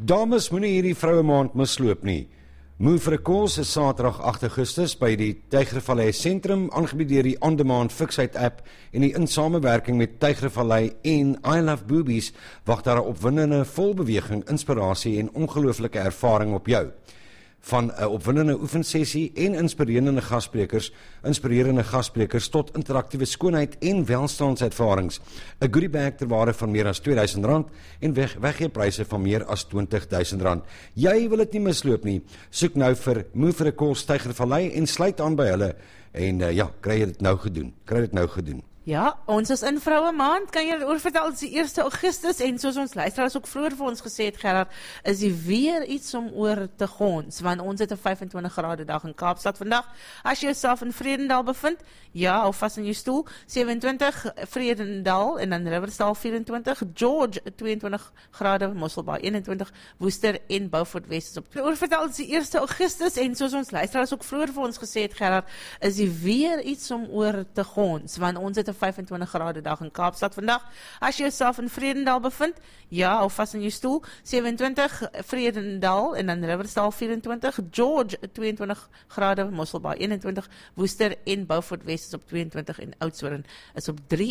Dames, moenie hierdie vrouemaand misloop nie. Move for a Cause is Saterdag 8 Augustus by die Tygervallei Sentrum, aangebied deur die On Demand Fiksheid app en die in samewerking met Tygervallei en I Love Boobies wag daar 'n opwindende volbeweging, inspirasie en ongelooflike ervaring op jou. Van 'n opwindende oefensessie en inspirerende gassprekers tot interaktiewe skoonheid en welstandservarings. 'n goodiebag ter waarde van meer as R2000 en weggeepryse van meer as R20.000. Jy wil dit nie misloop nie. Soek nou vir Move for a Cause Tygervallei en sluit aan by hulle en kry dit nou gedoen. Ja, ons is in Vroue Maand, kan jy oor vertel, dit is die 1 Augustus en soos ons luisteraars ook vroeër vir ons gesê het, Gerard, is die weer iets om oor te gons, want ons het 'n 25 grade dag in Kaapstad vandag. As jy jouself in Vredendal bevind, hou vas in jou stoel, 27 Vredendal en dan Riversdal 24, George 22 grade, Mosselbaai 21, Woester en Beaufort West is op 2. Oor vertel, dit is die 1 Augustus en soos ons luisteraars ook vroeër vir ons gesê het, Gerard, is die weer iets om oor te gons, want ons het 'n 25 grade dag in Kaapstad vandag. As jy jouself in Vredendal bevind, hou vas in jou stoel, 27 Vredendal en dan Riversdal 24, George 22 grade, Mosselbaai 21, Woester en Beaufort West is op 22 en Oudtshoorn is op 3.